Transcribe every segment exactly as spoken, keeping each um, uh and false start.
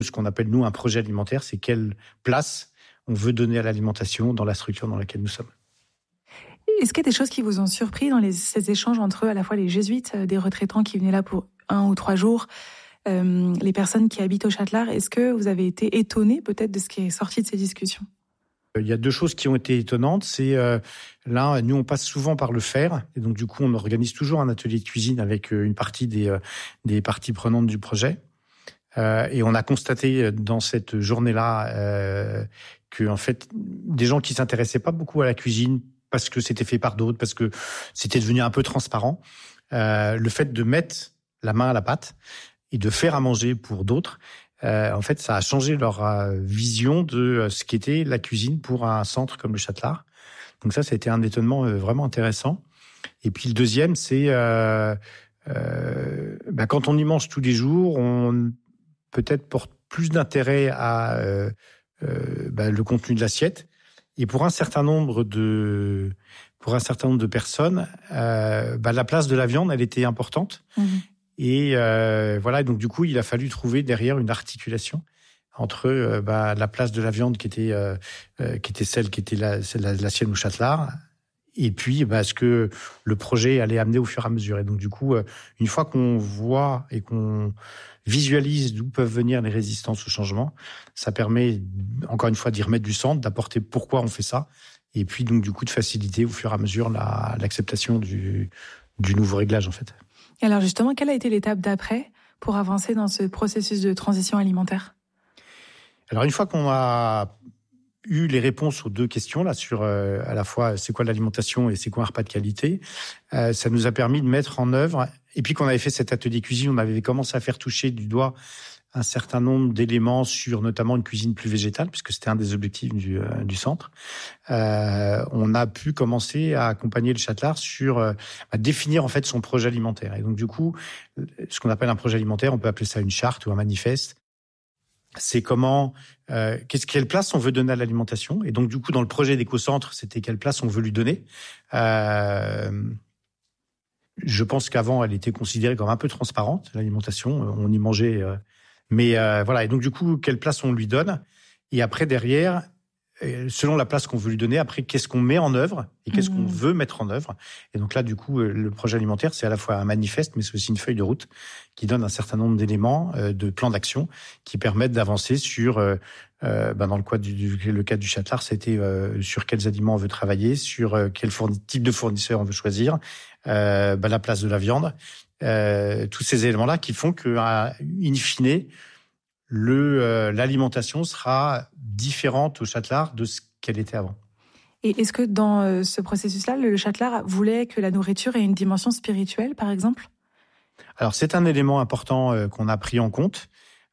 Ce qu'on appelle, nous, un projet alimentaire, c'est quelle place on veut donner à l'alimentation dans la structure dans laquelle nous sommes. Est-ce qu'il y a des choses qui vous ont surpris dans les, ces échanges entre à la fois les jésuites, des retraitants qui venaient là pour un ou trois jours, euh, les personnes qui habitent au Châtelard? Est-ce que vous avez été étonné peut-être de ce qui est sorti de ces discussions? Il y a deux choses qui ont été étonnantes. C'est euh, là, nous, on passe souvent par le faire, et donc du coup, on organise toujours un atelier de cuisine avec une partie des, euh, des parties prenantes du projet. Euh, et on a constaté dans cette journée-là euh, que, en fait, des gens qui s'intéressaient pas beaucoup à la cuisine parce que c'était fait par d'autres, parce que c'était devenu un peu transparent, euh, le fait de mettre la main à la pâte et de faire à manger pour d'autres, euh, en fait, ça a changé leur euh, vision de euh, ce qu'était la cuisine pour un centre comme le Châtelard. Donc ça, ça a été un étonnement euh, vraiment intéressant. Et puis le deuxième, c'est euh, euh, ben, quand on y mange tous les jours, on peut-être porte plus d'intérêt à euh, euh, ben, le contenu de l'assiette. Et pour un certain nombre de pour un certain nombre de personnes, euh, ben, la place de la viande, elle était importante. Mmh. Et euh, voilà, donc du coup, il a fallu trouver derrière une articulation entre euh, bah, la place de la viande qui était euh, euh, qui était celle qui était la, celle la, la sienne au Châtelard, et puis bah, ce que le projet allait amener au fur et à mesure. Et donc du coup, euh, une fois qu'on voit et qu'on visualise d'où peuvent venir les résistances au changement, ça permet encore une fois d'y remettre du centre, d'apporter pourquoi on fait ça, et puis donc du coup de faciliter au fur et à mesure la, l'acceptation du, du nouveau réglage en fait. Et alors justement, quelle a été l'étape d'après pour avancer dans ce processus de transition alimentaire? Alors une fois qu'on a eu les réponses aux deux questions là sur euh, à la fois c'est quoi l'alimentation et c'est quoi un repas de qualité, euh, ça nous a permis de mettre en œuvre, et puis qu'on avait fait cet atelier cuisine, on avait commencé à faire toucher du doigt un certain nombre d'éléments sur notamment une cuisine plus végétale, puisque c'était un des objectifs du, euh, du centre. Euh, on a pu commencer à accompagner le Châtelard sur euh, à définir en fait son projet alimentaire. Et donc du coup, ce qu'on appelle un projet alimentaire, on peut appeler ça une charte ou un manifeste. C'est comment, euh, qu'est-ce, quelle place on veut donner à l'alimentation. Et donc du coup, dans le projet d'éco-centre, c'était quelle place on veut lui donner. Euh, je pense qu'avant, elle était considérée comme un peu transparente, l'alimentation. On y mangeait. Euh, Mais euh, voilà, et donc du coup, quelle place on lui donne? Et après, derrière, selon la place qu'on veut lui donner, après, qu'est-ce qu'on met en œuvre et qu'est-ce mmh. qu'on veut mettre en œuvre? Et donc là, du coup, le projet alimentaire, c'est à la fois un manifeste, mais c'est aussi une feuille de route qui donne un certain nombre d'éléments, euh, de plans d'action qui permettent d'avancer sur, euh, euh, ben dans le cadre du, du, le cadre du Châtelard, c'était euh, sur quels aliments on veut travailler, sur euh, quel fourni, type de fournisseur on veut choisir, euh, ben la place de la viande. Euh, tous ces éléments-là qui font que, in fine, le, euh, l'alimentation sera différente au Châtelard de ce qu'elle était avant. Et est-ce que dans euh, ce processus-là, le Châtelard voulait que la nourriture ait une dimension spirituelle, par exemple? Alors, c'est un élément important euh, qu'on a pris en compte.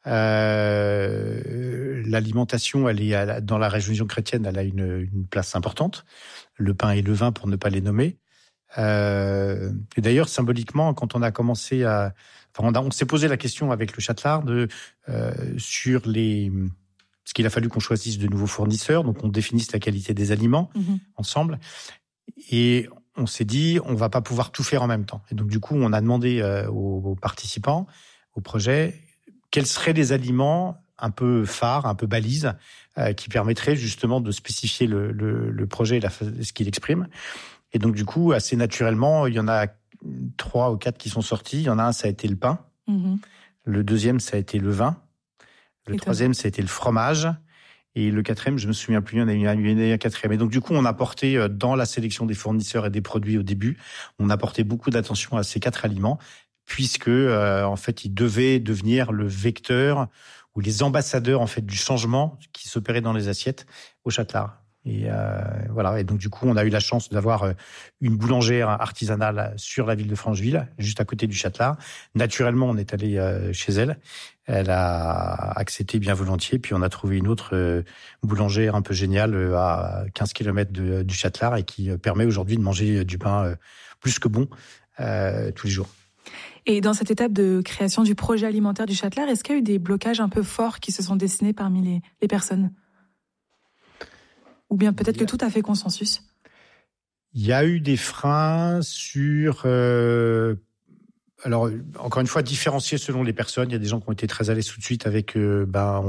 Euh, l'alimentation, elle est à la, dans la religion chrétienne, elle a une, une place importante. Le pain et le vin, pour ne pas les nommer. Euh, et d'ailleurs, symboliquement, quand on a commencé à, enfin, on, a, on s'est posé la question avec le Châtelard de euh, sur les, parce qu'il a fallu qu'on choisisse de nouveaux fournisseurs, donc on définisse la qualité des aliments mmh. ensemble, et on s'est dit on va pas pouvoir tout faire en même temps. Et donc du coup, on a demandé euh, aux, aux participants au projet quels seraient les aliments un peu phares, un peu balises, euh, qui permettraient justement de spécifier le, le, le projet et la, ce qu'il exprime. Et donc, du coup, assez naturellement, il y en a trois ou quatre qui sont sortis. Il y en a un, ça a été le pain. Mmh. Le deuxième, ça a été le vin. Le et troisième, toi? Ça a été le fromage. Et le quatrième, je me souviens plus, il y en a eu un quatrième. Et donc, du coup, on a porté dans la sélection des fournisseurs et des produits au début, on a porté beaucoup d'attention à ces quatre aliments, puisque, euh, en fait, ils devaient devenir le vecteur ou les ambassadeurs, en fait, du changement qui s'opérait dans les assiettes au Châtelard. Et euh, voilà. Et donc du coup, on a eu la chance d'avoir une boulangère artisanale sur la ville de Francheville, juste à côté du Châtelard. Naturellement, on est allé euh, chez elle. Elle a accepté bien volontiers. Puis on a trouvé une autre euh, boulangère un peu géniale euh, à quinze kilomètres de, du Châtelard et qui euh, permet aujourd'hui de manger du pain euh, plus que bon euh, tous les jours. Et dans cette étape de création du projet alimentaire du Châtelard, est-ce qu'il y a eu des blocages un peu forts qui se sont dessinés parmi les, les personnes ? Ou bien peut-être que tout a fait consensus? Il y a eu des freins sur... Euh, Alors, encore une fois, différencier selon les personnes. Il y a des gens qui ont été très à l'aise tout de suite avec, euh, ben,